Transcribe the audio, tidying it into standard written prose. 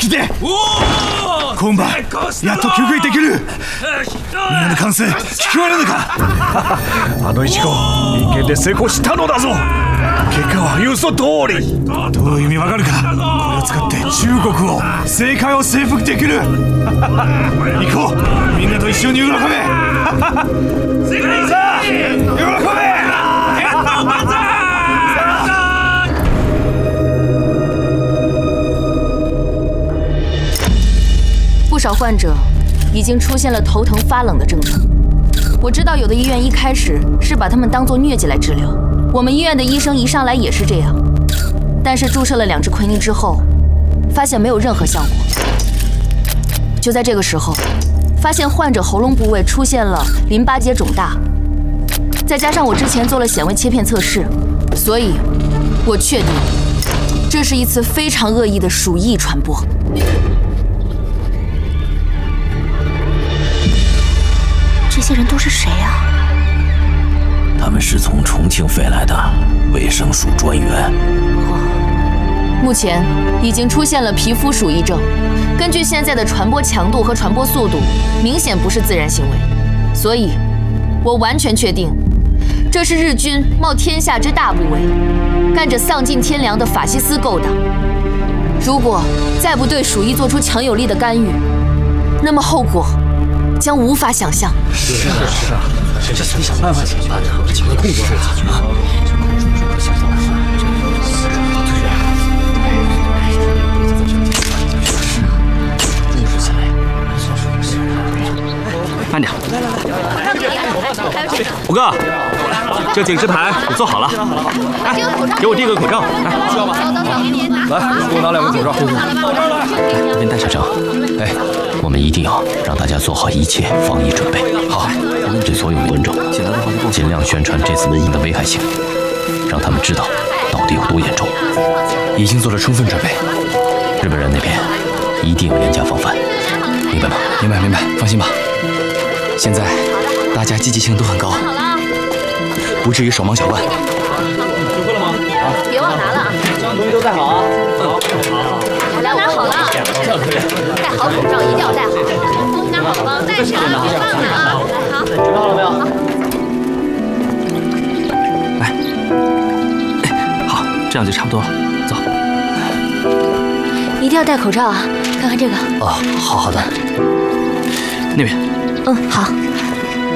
きて。今晩やっと救援できる。みんなの歓声聞こえるのか。あの一号人間で成功したのだぞ。結果は予想通り。どういう意味わかるか。これを使って中国を世界を征服できる。行こう、みんなと一緒に喜べ。さあ喜べ。 不少患者已经出现了头疼发冷的症状。我知道有的医院一开始是把他们当作疟疾来治疗，我们医院的医生一上来也是这样。但是注射了2支奎宁之后，发现没有任何效果。就在这个时候，发现患者喉咙部位出现了淋巴结肿大，再加上我之前做了显微切片测试，所以我确定这是一次非常恶意的鼠疫传播。 这些人都是谁啊？ 他们是从重庆飞来的卫生署专员。 目前已经出现了皮肤鼠疫症，根据现在的传播强度和传播速度，明显不是自然行为，所以，我完全确定，这是日军冒天下之大不韪，干着丧尽天良的法西斯勾当。如果再不对鼠疫做出强有力的干预，那么后果将无法想象。 是啊，这得想办法解决，尽快控制住啊！ 慢点，五哥，这警示牌我做好了。哎，给我递个口罩。哎，需要吗？来，给我拿2个口罩。 这边戴校长，哎，我们一定要让大家做好一切防疫准备。好，对所有观众尽量宣传这次瘟疫的危害性，让他们知道到底有多严重。 已经做了充分准备。 日本人那边一定要严加防范，明白吗？ 明白，放心吧。现在大家积极性都很高，不至于手忙脚乱。 学会了吗？ 别忘拿了啊！ 东西都带好啊！好。 来，我拿好了。这样可以。戴好口罩，一定要戴好。拿好了，戴上，别忘了啊！好， 准备好了没有？ 来，好，这样就差不多了。走。 一定要戴口罩啊！看看这个。 哦，好的。那边。 好。